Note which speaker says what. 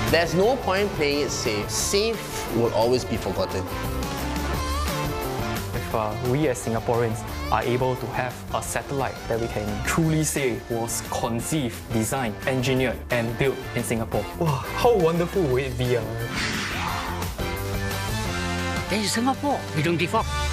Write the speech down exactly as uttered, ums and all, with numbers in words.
Speaker 1: There's no point playing it safe. Safe will always be forgotten.
Speaker 2: If uh, we as Singaporeans are able to have a satellite that we can truly say was conceived, designed, engineered and built in Singapore.
Speaker 3: Wow, how wonderful would it be? Uh?
Speaker 4: 在新加坡，你仲地方。